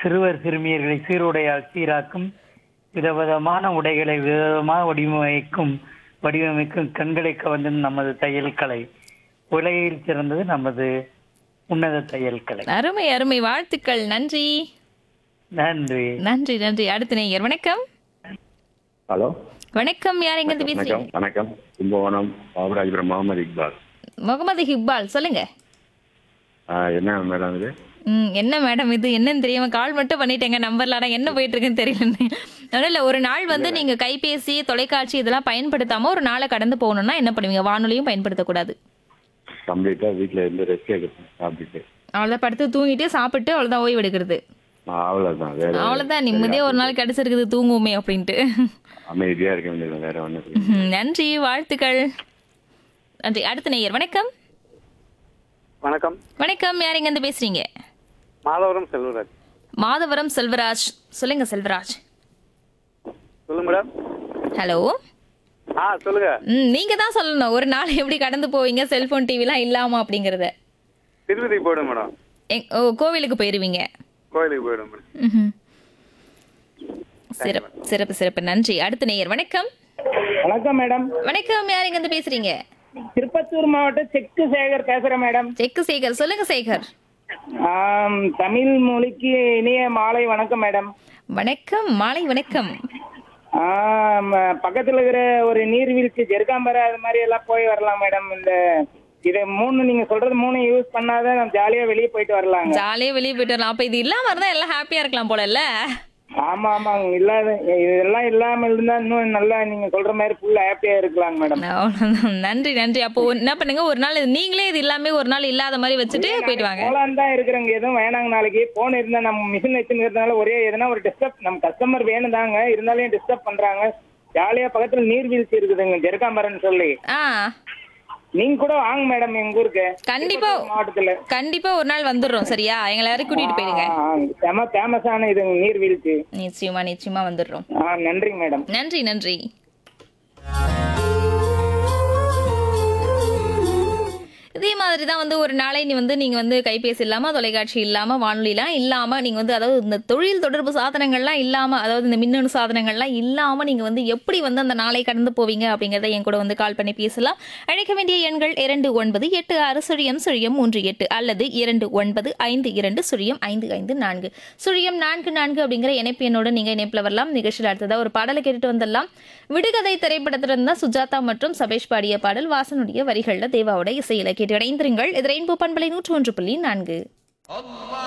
சிறுவர் சிறுமியர்களை சீருடையால் சீராக்கும், விதவிதமான உடைகளை விதவிதமாக வடிவமைக்கும் கண்களை கவர்ந்தது நமது தையல் கலை. உலகில் சிறந்தது நமது உன்னத தையல் கலை. அருமை அருமை, வாழ்த்துக்கள், நன்றி நன்றி. நன்றி நன்றி. அடுத்த நேயர், வணக்கம். ஹலோ, வணக்கம், யார் எங்க இருந்து வணக்கம். பேசுறீங்க? வணக்கம், கும்பகோணம் பாபராஜபுரம் முகமது இக்பால். முகமது இக்பால், சொல்லுங்க. என்ன மேடம் இது? என்ன மேடம் இது, என்னன்னு தெரியாம கால் மட்டும் பண்ணிட்டேங்க. நம்பர்ல ஆனா என்ன போயிட்டு இருக்குன்னு தெரியல. அதனால இல்ல, ஒரு நாள் வந்து நீங்க கைபேசி, தொலைக்காட்சி இதெல்லாம் பயன்படுத்தாம ஒரு நாளை கடந்து போகணும்னா என்ன பண்ணுவீங்க? வானொலியும் பயன்படுத்தக்கூடாது. கம்ப்ளீட்டா வீட்டுல இருந்து ரெஸ்ட் எடுக்கணும், சாப்பிட்டுட்டு அவ்வளவுதான், படுத்து தூங்கிட்டு சாப்பிட்டு அவ்வளவுதான் ஓய்வு எடுக்கிறது. அவ்வளவுதான். வேற அவ்வளவுதான், நிம்மதியா ஒரு நாள் கிடைச்சிருக்குது தூங்குவோமே அப்படின்ட்டு. அமைதியா இருக்க வேண்டியது, வேற ஒண்ணு. நன்றி, வாழ்த்துக்கள், நன்றி. அடுத்த நேயர், வணக்கம். வணக்கம். வணக்கம், யார் எங்க இருந்து பேசுறீங்க? மாதவரம் செல்வராஜ். மாதவரம் செல்வராஜ், சொல்லுங்க செல்வராஜ். சொல்லுங்க மேடம். ஹலோ. சொல்லுங்க. நீங்க தான் சொல்லணும், ஒரு நாள் எப்படி கடந்து போவீங்க செல்போன் டிவிலாம் இல்லாம அப்படிங்கறத. திருப்பதி போயிடும் மேடம். கோவிலுக்கு போயிருவீங்க. கோயிலுக்கு போயிடும் மேடம். ம்ஹும். சிறப்பு சிறப்பு சிறப்பு, நன்றி. அடுத்த நேயர், வணக்கம். வணக்கம் மேடம். வணக்கம், யார் எங்க இருந்து பேசுறீங்க? திருப்பத்தூர் மாவட்டம் செக்கு சேகர் பேசுறேன் மேடம். செக்கு சேகர், சொல்லுங்க சேகர். தமிழ் மொழிக்கு இனிய மாலை வணக்கம் மேடம். வணக்கம், மாலை வணக்கம். பக்கத்துல இருக்கிற ஒரு நீர்வீழ்ச்சி ஜெருகாம்பரை அது மாதிரி எல்லாம் போய் வரலாம் மேடம். இந்த இதை நீங்க சொல்றது 3 யூஸ் பண்ணாதான் நம்ம ஜாலியா வெளியே போயிட்டு வரலாங்க. ஜாலியா வெளியே போயிட்டு வரலாம். அப்ப இது இல்லாம இருந்தா எல்லாம் ஹாப்பியா இருக்கலாம் போல இல்ல? ஆமா ஆமாங்க, இதெல்லாம் இல்லாம இருந்தா இன்னும் நல்லா நீங்க சொல்ற மாதிரி ஃபுல்லா ஹாப்பியா இருக்கலாங்க மேடம். அவ்வளவுதான், நன்றி நன்றி. அப்போ என்ன பண்ணுங்க, ஒரு நாள் நீங்களே இது எல்லாமே ஒரு நாள் இல்லாத மாதிரி வச்சுட்டு போயிட்டு வாங்க. போலான்னு தான் இருக்கிறவங்க, எதுவும் வேணாங்க. நாளைக்கு போன் இருந்தா நம்ம மிஷின் வச்சுக்கிறதுனால ஒரே எதனா ஒரு டிஸ்டர்ப், நம்ம கஸ்டமர் வேணும் தாங்க, இருந்தாலும் டிஸ்டர்ப் பண்றாங்க. ஜாலியா பக்கத்துல நீர்வீழ்ச்சி இருக்குதுங்க ஜெருகாம்பரன்னு சொல்லி. நீங்க கூட வாங்க மேடம் எங்க ஊருக்கு. கண்டிப்பா மாவட்டத்துல கண்டிப்பா ஒரு நாள் வந்துடுறோம், சரியா? எங்களை யாரும் கூட்டிட்டு போயிடுங்க. செம ஃபேமஸான இது நீர்வீழ்ச்சி. நிச்சயமா நிச்சயமா வந்துடுறோம். நன்றிங்க மேடம். நன்றி நன்றி. இதே மாதிரி தான் வந்து ஒரு நாளை நீங்க வந்து கைபேசி இல்லாம, தொலைக்காட்சி இல்லாம, வானொலிலாம் இல்லாம, நீங்க வந்து அதாவது இந்த தொழில் தொடர்பு சாதனங்கள்லாம் இல்லாம, அதாவது இந்த மின்னணு சாதனங்கள்லாம் இல்லாம நீங்க வந்து எப்படி வந்து அந்த நாளை கடந்து போவீங்க அப்படிங்கறத என் கூட வந்து கால் பண்ணி பேசலாம். அழைக்க வேண்டிய எண்கள் 29860038 அல்லது 29520554 044 அப்படிங்கிற இணைப்பு எண்ணோட நீங்க இணைப்புல வரலாம். நிகழ்ச்சியில் அடுத்ததா ஒரு பாடலை கேட்டுட்டு வந்துடலாம். விடுகதை திரைப்படத்திலிருந்து தான் சுஜாதா மற்றும் சபேஷ் பாடிய பாடல், வாசனுடைய வரிகள்ல தேவாவோட இசையில கேட்டு இணைந்திருங்கள். இது ரெயின்போ பண்பலை 101.4.